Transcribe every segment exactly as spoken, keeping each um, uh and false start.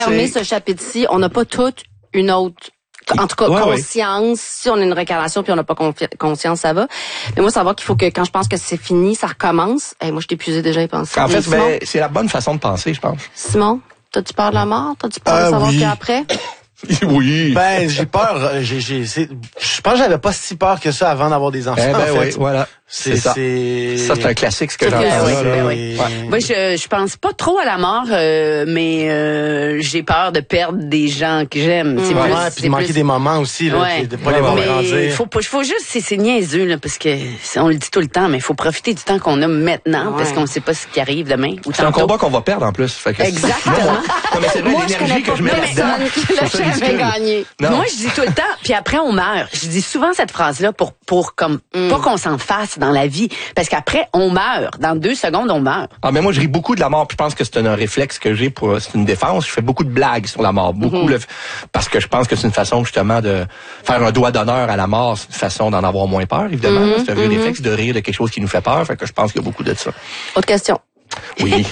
fermer ce chapitre-ci, on n'a pas toute une autre... En tout cas, ouais, conscience, ouais. Si on a une réclamation puis on n'a pas confi- conscience, ça va. Mais moi, savoir qu'il faut que quand je pense que c'est fini, ça recommence. Hey, moi, je t'ai épuisé déjà à y penser. En fait, ben, c'est la bonne façon de penser, je pense. Simon, t'as-tu peur de la mort? T'as-tu peur euh, de savoir oui. qu'après? Oui. Ben, j'ai peur. J'ai, j'ai, c'est, je pense que j'avais pas si peur que ça avant d'avoir des enfants. Eh ben en oui, fait. voilà. C'est, c'est ça. C'est... Ça, c'est un classique, ce que j'entends. Oui, là, ben là. oui. Ouais. Moi, je, je pense pas trop à la mort, euh, mais euh, j'ai peur de perdre des gens que j'aime. Mmh. C'est ouais, plus, puis c'est de manquer plus... des moments aussi, là, ouais. de pas les voir mais grandir. faut pas, faut juste, c'est, c'est niaiseux, là, parce que on le dit tout le temps, mais il faut profiter du temps qu'on a maintenant, ouais. Parce qu'on ne sait pas ce qui arrive demain. Ou c'est un combat qu'on va perdre en plus. Fait que exactement. Non, mais c'est vrai, moi, l'énergie que je mets là-dedans. Je gagné. Moi, je dis tout le temps, puis après on meurt. Je dis souvent cette phrase-là pour pour comme mm. pas qu'on s'en fasse dans la vie, parce qu'après on meurt. Dans deux secondes, on meurt. Ah, mais moi, je ris beaucoup de la mort, puis je pense que c'est un réflexe que j'ai pour, c'est une défense. Je fais beaucoup de blagues sur la mort. Beaucoup, mm-hmm. le, parce que je pense que c'est une façon, justement, de faire un doigt d'honneur à la mort. C'est une façon d'en avoir moins peur, évidemment. Mm-hmm. C'est un vieux mm-hmm. réflexe de rire de quelque chose qui nous fait peur. Fait que je pense qu'il y a beaucoup de ça. Autre question. Oui.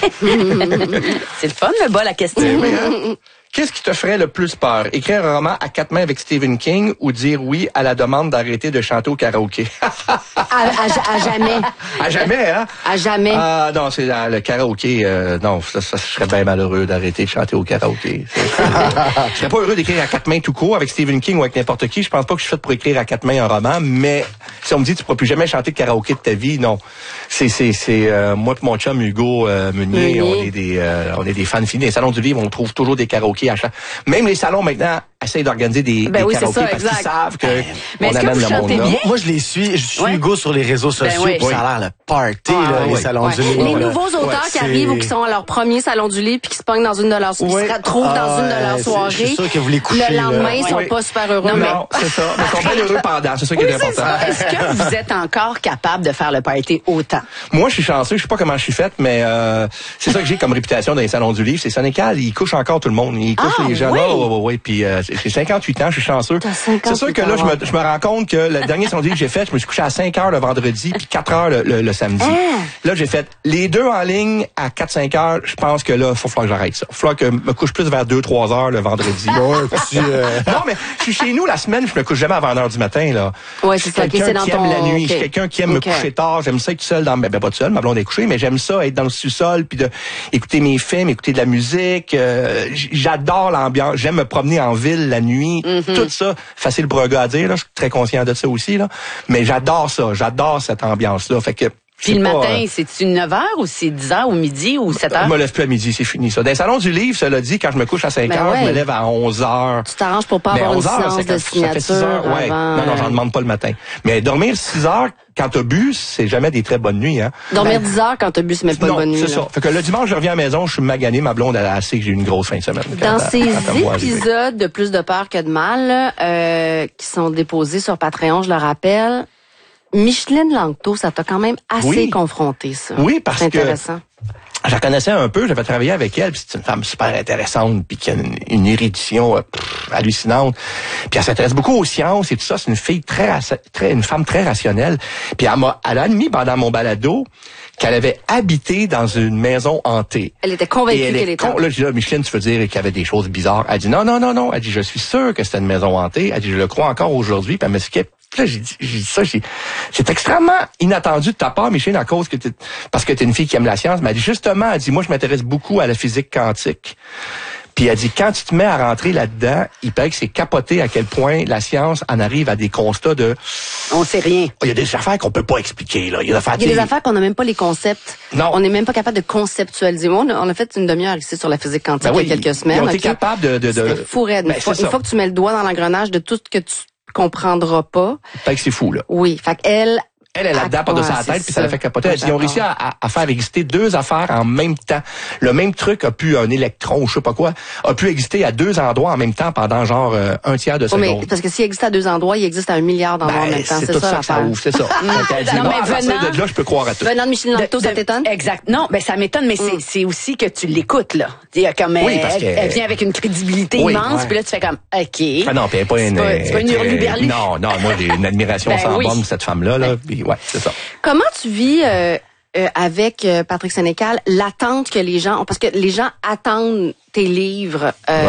C'est le fun, le bas, la question. Oui, hein? Qu'est-ce qui te ferait le plus peur? Écrire un roman à quatre mains avec Stephen King ou dire oui à la demande d'arrêter de chanter au karaoké? à, à, à jamais. À jamais, hein? À jamais. Ah non, c'est la, le karaoké. Euh, non, ça, ça, je serais bien malheureux d'arrêter de chanter au karaoké. C'est, c'est, je serais pas heureux d'écrire à quatre mains tout court avec Stephen King ou avec n'importe qui. Je pense pas que je suis fait pour écrire à quatre mains un roman, mais si on me dit tu pourras plus jamais chanter de karaoké de ta vie, non. C'est c'est c'est euh, moi et mon chum Hugo euh, Meunier, on est des euh, on est des fans finis. Les salons du livre, on trouve toujours des karaokés à chaque. Même les salons maintenant essayent d'organiser des, ben des oui, karaokés ça, parce exact. qu'ils savent que mais on est-ce amène que vous le monde chantez là. bien? Moi, je les suis. Je suis ouais. Hugo sur les réseaux sociaux. Ben oui. Puis ça a l'air le party, ah, là, oui. les salons ouais. du livre. Les là. nouveaux auteurs ouais, qui arrivent ou qui sont à leur premier salon du livre puis qui se pognent dans une de leurs soirées, ouais. qui se retrouvent ah, dans une de leurs ouais, soirées. Je suis sûr que vous les couchez. Le lendemain, ils sont oui. pas super heureux. Non, non, c'est ça. Mais ils sont bien heureux pendant. C'est ça qui oui, est important. Ça. Est-ce que vous êtes encore capable de faire le party autant? Moi, je suis chanceux. Je sais pas comment je suis faite, mais euh, c'est ça que j'ai comme réputation dans les salons du livre. C'est Sénécal. Ils couchent encore tout le monde. Ils couchent ah, les gens. Oui. Oh, oh, oh, oui. Puis euh, j'ai cinquante-huit ans. Je suis chanceux. C'est sûr que là, je me, je me rends compte que le dernier salon du livre que j'ai fait, je me suis couché à cinq heures le vendredi puis quatre heures le, le, le samedi. Ah. Là, j'ai fait les deux en ligne à quatre cinq heures. Je pense que là, il faut falloir que j'arrête ça. Il faut falloir que je me couche plus vers deux trois heures le vendredi. Ouais, puis, euh... Non, mais je suis chez nous la semaine, je me couche jamais avant une heure du matin, là. Ouais, je suis c'est ça. quelqu'un Okay, c'est qui dans aime ton... la nuit. Okay. Je suis quelqu'un qui aime okay. me coucher tard. J'aime ça être tout seul dans, ben, ben pas tout seul, ma blonde est couchée, mais j'aime ça être dans le sous-sol puis de écouter mes films, écouter de la musique. Euh, j'adore l'ambiance. J'aime me promener en ville la nuit. Mm-hmm. Tout ça, facile pour un gars à dire, là. Je suis très conscient de ça aussi, là. Mais j'adore ça. J'adore cette ambiance-là. Fait que, puis le pas, matin, euh, c'est-tu neuf heures ou c'est dix heures ou midi ou sept heures? Je me lève plus à midi, c'est fini ça. Dans les salons du livre, cela dit, quand je me couche à cinq ben heures, ouais. je me lève à onze heures. Tu t'arranges pour pas mais avoir une onze heures, séance de signature ouais. avant... Non, non, j'en demande pas le matin. Mais dormir six heures, quand t'as bu, c'est jamais des très bonnes nuits, hein. Dormir ben, dix heures quand t'as bu, c'est même pas non, une bonne nuit. c'est là. ça. Fait que le dimanche, je reviens à la maison, je suis magané, ma blonde, elle a assez que j'ai eu une grosse fin de semaine. Dans quand, ces quand épisodes de Plus de peur que de mal, euh, qui sont déposés sur Patreon, je le rappelle, Micheline Langto, ça t'a quand même assez oui. confronté, ça. Oui, parce c'est que intéressant. Je la connaissais un peu, j'avais travaillé avec elle, puis c'est une femme super intéressante, puis qui a une, une érudition euh, pff, hallucinante. Puis elle s'intéresse beaucoup aux sciences et tout ça. C'est une fille très, très une femme très rationnelle. Puis elle m'a, elle a admis pendant mon balado qu'elle avait habité dans une maison hantée. Elle était convaincue elle qu'elle était. Con... Là, je dis là, Micheline, tu veux dire qu'il y avait des choses bizarres. Elle dit non, non, non, non. Elle dit je suis sûre que c'était une maison hantée. Elle dit je le crois encore aujourd'hui. Puis elle me dit là, j'ai dit, j'ai dit ça, j'ai, c'est extrêmement inattendu de ta part, Micheline, à cause que t'es, parce que t'es une fille qui aime la science. Mais elle dit justement, elle dit, moi, je m'intéresse beaucoup à la physique quantique. Puis elle dit, quand tu te mets à rentrer là-dedans, il paraît que c'est capoté à quel point la science en arrive à des constats de... On sait rien. Il y a des affaires qu'on peut pas expliquer, là. Il y a des affaires, il y a des affaires qu'on n'a même pas les concepts. Non. On n'est même pas capable de conceptualiser. Moi, on a, on a fait une demi-heure ici sur la physique quantique ben oui, il y a quelques semaines. Ils ont été okay? capables de... de, de... C'était fou raide. Ben, une, fois, une fois que tu mets le doigt dans l'engrenage de tout ce que tu comprendras pas. Fait que c'est fou, là. Oui. Fait qu'elle... Elle est là-dedans, pas de sa tête, puis ça l'a fait capoter. Ouais, elle dit, ils ont réussi à, à, à faire exister deux affaires en même temps. Le même truc a pu, un électron, je sais pas quoi, a pu exister à deux endroits en même temps pendant genre euh, un tiers de seconde. Oh, mais parce que s'il existe à deux endroits, il existe à un milliard d'endroits ben, en même temps. C'est, c'est tout ça, ça que ça ouvre, c'est ça. Elle dit, non, non, mais à venant, partir de là, je peux croire à tout. Venant de Micheline Langto, ça t'étonne? Exact. Non, ben ça m'étonne, mais c'est, mm. c'est aussi que tu l'écoutes, là. Comme oui, elle, elle vient avec une crédibilité oui, immense, ouais. Puis là, tu fais comme, OK. Ah non, puis elle est pas une... C'est pas, c'est pas une hurluberlu. Non, non, moi, j'ai une admiration ben sans oui. borne de cette femme-là, là. Puis ouais, c'est ça. Comment tu vis euh, euh, avec euh, Patrick Sénécal l'attente que les gens ont, parce que les gens attendent tes livres. Euh,